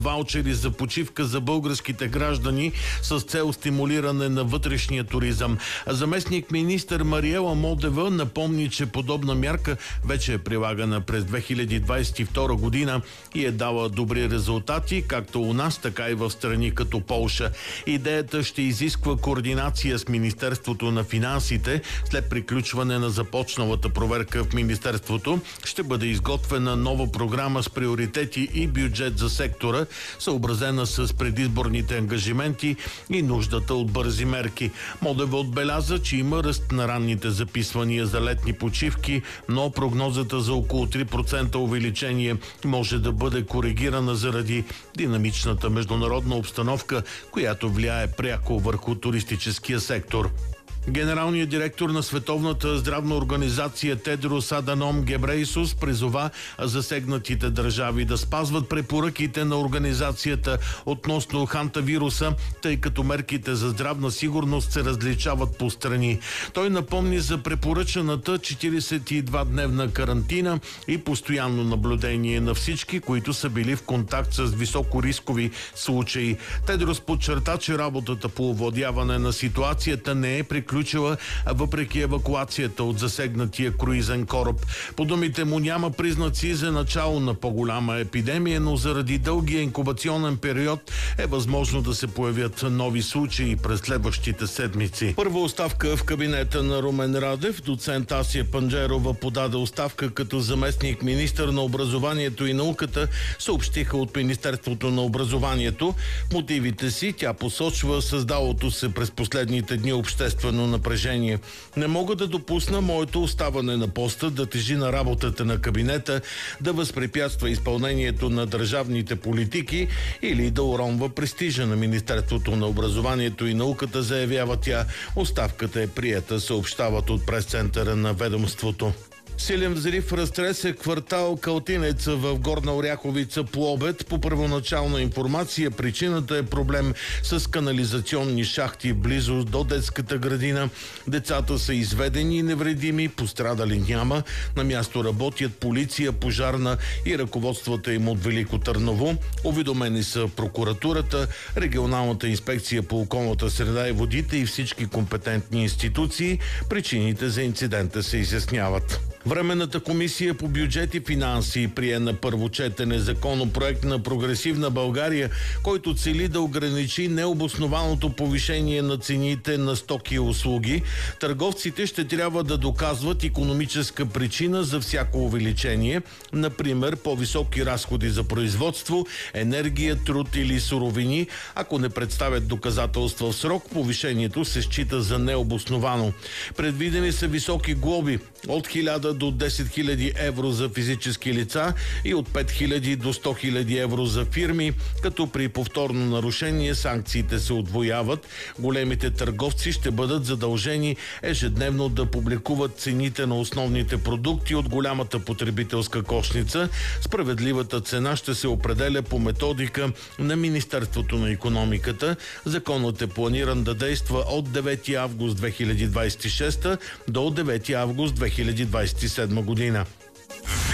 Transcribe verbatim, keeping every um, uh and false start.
ваучери за почивка за българските граждани с цел стимулиране на вътрешния туризъм. Заместник министър Мариела Молдева напомни, че подобна мярка вече е прилагана през две хиляди двадесет и втора година и е дала добри резултати, както у нас, така и в страни като Полша. Идеята ще изисква координация с Министерството на финансите. След приключване на започналата проверка в Министерството ще бъде изготвена нова програма с приоритети и бюджет за сектора, съобразена с предизборните ангажименти и нуждата от бързи мерки. Молдева отбеляза, че има ръст на ранните записвания за летни почивки, но прогнозата за около три процента увеличение може да бъде коригирана заради динамичната международна обстановка, която влияе пряко върху туристическия сектор. Генералният директор на Световната здравна организация Тедрос Аданом Гебрейсус призова засегнатите държави да спазват препоръките на организацията относно хантавируса, тъй като мерките за здравна сигурност се различават по страни. Той напомни за препоръчаната четиридесет и два дневна карантина и постоянно наблюдение на всички, които са били в контакт с високорискови случаи. Тедрос подчерта, че работата по овладяване на ситуацията не е приключена, въпреки евакуацията от засегнатия круизен кораб. По думите му няма признаци за начало на по-голяма епидемия, но заради дългия инкубационен период е възможно да се появят нови случаи през следващите седмици. Първа оставка в кабинета на Румен Радев. Доцент Асия Панджерова подаде оставка като заместник министър на образованието и науката, съобщиха от Министерството на образованието. В мотивите си тя посочва създалото се през последните дни обществено напрежение. Не мога да допусна моето оставане на поста да тежи на работата на кабинета, да възпрепятства изпълнението на държавните политики или да уронва престижа на Министерството на образованието и науката, заявява тя. Оставката е приета, съобщават от пресцентъра на ведомството. Силен взрив разтресе квартал Калтинеца в Горна Оряховица по обед. По първоначална информация причината е проблем с канализационни шахти близо до детската градина. Децата са изведени и невредими, пострадали няма. На място работят полиция, пожарна и ръководствата им от Велико Търново. Уведомени са прокуратурата, регионалната инспекция по околната среда и водите и всички компетентни институции. Причините за инцидента се изясняват. Временната комисия по бюджет и финанси прие на първо четене законопроект на Прогресивна България, който цели да ограничи необоснованото повишение на цените на стоки и услуги. Търговците ще трябва да доказват икономическа причина за всяко увеличение, например по-високи разходи за производство, енергия, труд или суровини. Ако не представят доказателства в срок, повишението се счита за необосновано. Предвидени са високи глоби от хиляда до десет хиляди евро за физически лица и от пет хиляди до сто хиляди евро за фирми, като при повторно нарушение санкциите се удвояват. Големите търговци ще бъдат задължени ежедневно да публикуват цените на основните продукти от голямата потребителска кошница. Справедливата цена ще се определя по методика на Министерството на икономиката. Законът е планиран да действа от девети август две хиляди двадесет и шеста до девети август две хиляди двадесет и седма година.